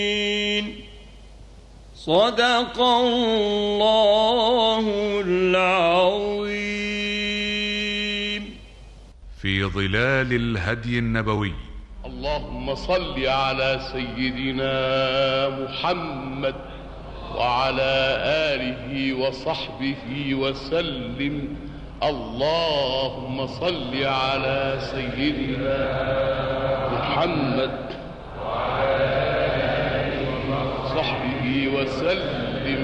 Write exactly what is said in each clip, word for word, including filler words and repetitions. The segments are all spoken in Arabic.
صدق الله العظيم. في ظلال الهدي النبوي. اللهم صل على سيدنا محمد وعلى آله وصحبه وسلم. اللهم صل على سيدنا محمد وعلى آله وصحبه وسلم.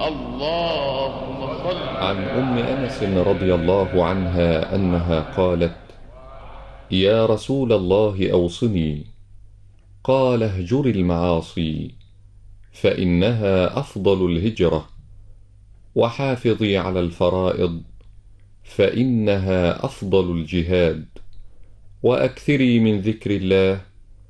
اللهم صل. عن أم أنس رضي الله عنها أنها قالت: يا رسول الله أوصني. قال: اهجر المعاصي فإنها أفضل الهجرة، وحافظي على الفرائض فإنها أفضل الجهاد، وأكثري من ذكر الله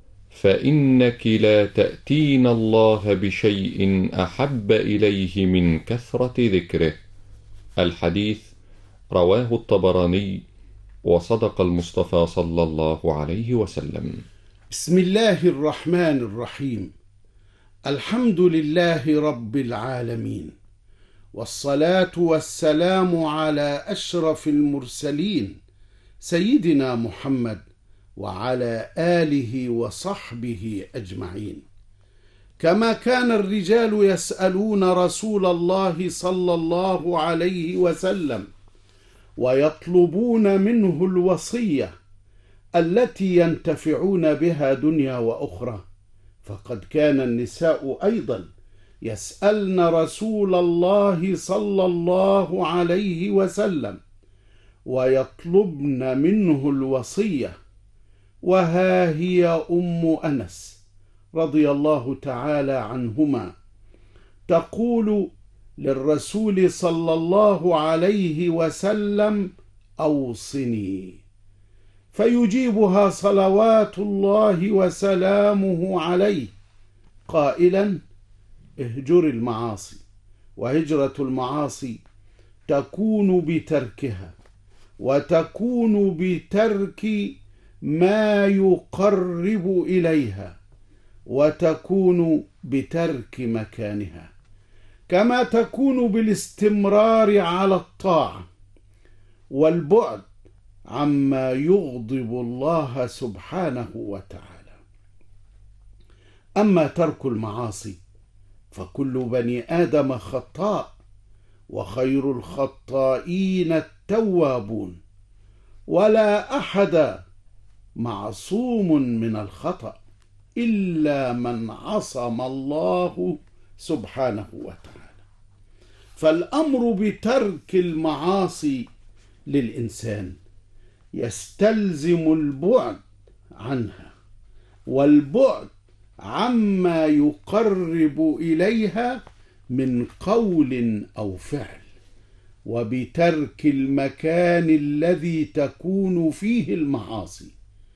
فإنك لا تأتين الله بشيء أحب إليه من كثرة ذكره. الحديث رواه الطبراني، وصدق المصطفى صلى الله عليه وسلم. بسم الله الرحمن الرحيم. الحمد لله رب العالمين، والصلاة والسلام على أشرف المرسلين سيدنا محمد وعلى آله وصحبه أجمعين. كما كان الرجال يسألون رسول الله صلى الله عليه وسلم ويطلبون منه الوصية التي ينتفعون بها دنيا وأخرى، فقد كان النساء أيضا يسألن رسول الله صلى الله عليه وسلم ويطلبن منه الوصية. وها هي أم أنس رضي الله تعالى عنهما تقول للرسول صلى الله عليه وسلم: أوصني. فيجيبها صلوات الله وسلامه عليه قائلا: اهجر المعاصي. وهجرة المعاصي تكون بتركها، وتكون بترك ما يقرب إليها، وتكون بترك مكانها، كما تكون بالاستمرار على الطاعة والبعد عما يغضب الله سبحانه وتعالى. أما ترك المعاصي فكل بني آدم خطاء، وخير الخطائين التوابون، ولا أحد معصوم من الخطأ إلا من عصم الله سبحانه وتعالى. فالأمر بترك المعاصي للإنسان يستلزم البعد عنها، والبعد عما يقرب إليها من قول أو فعل، وبترك المكان الذي تكون فيه المعاصي،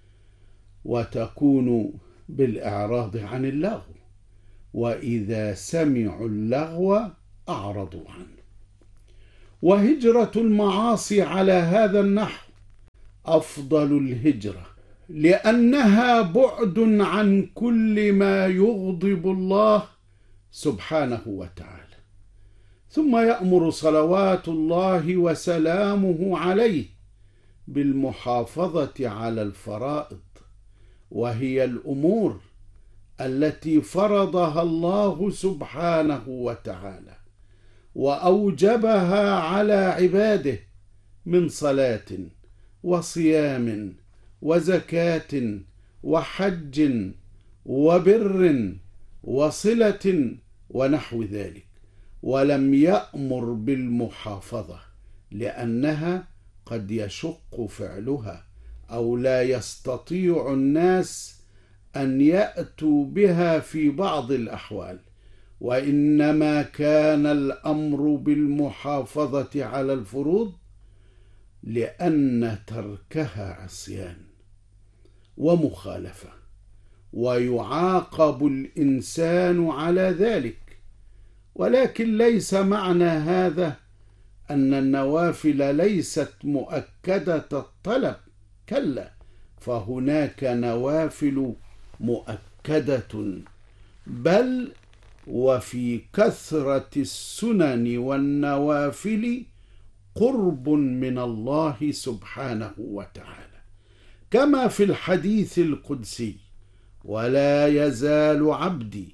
وتكون بالإعراض عن اللغو، وإذا سمعوا اللغو أعرضوا عنه. وهجرة المعاصي على هذا النحو أفضل الهجرة، لأنها بعد عن كل ما يغضب الله سبحانه وتعالى. ثم يأمر صلوات الله وسلامه عليه بالمحافظة على الفرائض، وهي الأمور التي فرضها الله سبحانه وتعالى وأوجبها على عباده من صلاة وصيام وزكاة وحج وبر وصلة ونحو ذلك، ولم يأمر بالمحافظة لأنها قد يشق فعلها، أو لا يستطيع الناس أن يأتوا بها في بعض الأحوال، وإنما كان الأمر بالمحافظة على الفروض لأن تركها عصيان ومخالفة، ويعاقب الإنسان على ذلك. ولكن ليس معنى هذا أن النوافل ليست مؤكدة الطلب، كلا، فهناك نوافل مؤكدة بل وفي كثرة السنن والنوافل قرب من الله سبحانه وتعالى، كما في الحديث القدسي: ولا يزال عبدي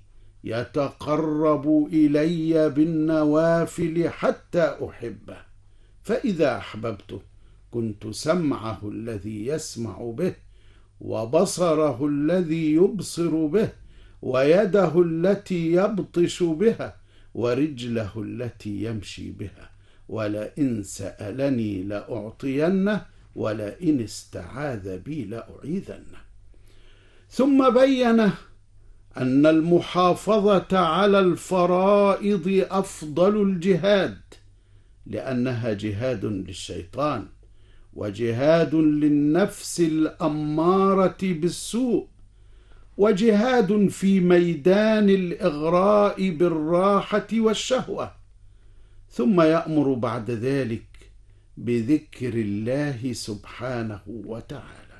يتقرب إلي بالنوافل حتى أحبه، فإذا أحببته كنت سمعه الذي يسمع به، وبصره الذي يبصر به، ويده التي يبطش بها، ورجله التي يمشي بها، ولئن سألني لأعطينه، ولئن استعاذ بي لأعيذنه. ثم بين أن المحافظة على الفرائض أفضل الجهاد، لأنها جهاد للشيطان، وجهاد للنفس الأمارة بالسوء، وجهاد في ميدان الإغراء بالراحة والشهوة. ثم يأمر بعد ذلك بذكر الله سبحانه وتعالى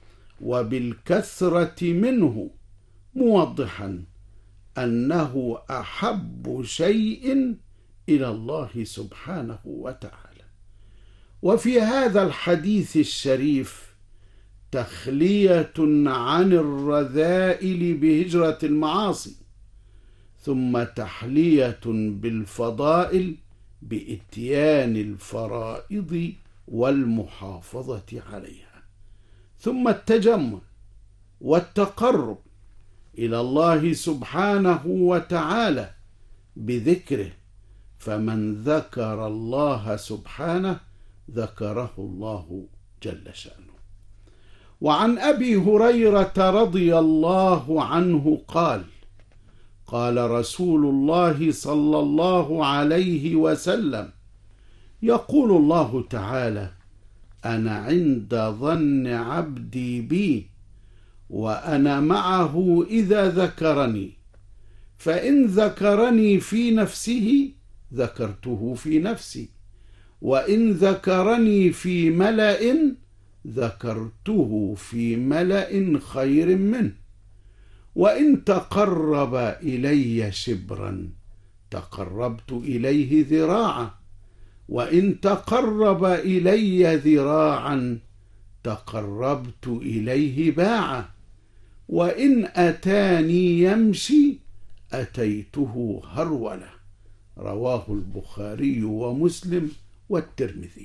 وبالكثرة منه، موضحا أنه أحب شيء إلى الله سبحانه وتعالى. وفي هذا الحديث الشريف تخلية عن الرذائل بهجرة المعاصي، ثم تحلية بالفضائل بإتيان الفرائض والمحافظة عليها، ثم التجمل والتقرب إلى الله سبحانه وتعالى بذكره، فمن ذكر الله سبحانه ذكره الله جل شأنه. وعن أبي هريرة رضي الله عنه قال: قال رسول الله صلى الله عليه وسلم: يقول الله تعالى: أنا عند ظن عبدي بي، وأنا معه إذا ذكرني، فإن ذكرني في نفسه ذكرته في نفسي، وإن ذكرني في ملأ ذكرته في ملأ خير منه، وإن تقرب إلي شبرا تقربت إليه ذراعا، وإن تقرب إلي ذراعا تقربت إليه باعا، وإن أتاني يمشي أتيته هرولة. رواه البخاري ومسلم والترمذي.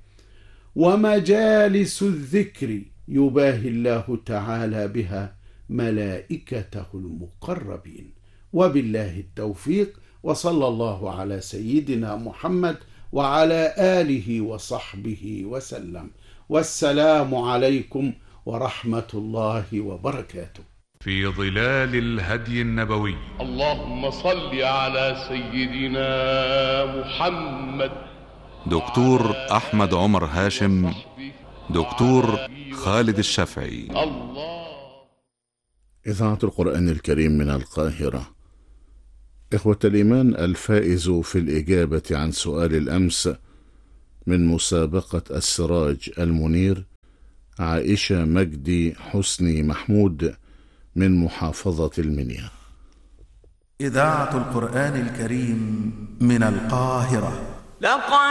ومجالس الذكر يباهي الله تعالى بها ملائكته المقربين. وبالله التوفيق، وصلى الله على سيدنا محمد وعلى آله وصحبه وسلم، والسلام عليكم ورحمة الله وبركاته. في ظلال الهدي النبوي. اللهم صل على سيدنا محمد. دكتور أحمد عمر هاشم، دكتور خالد الشافعي. الله. إذاعة القرآن الكريم من القاهرة. إخوة الإيمان، الفائز في الإجابة عن سؤال الأمس من مسابقة السراج المنير عائشة مجدي حسني محمود من محافظة المنيا. إذاعة القرآن الكريم من القاهرة.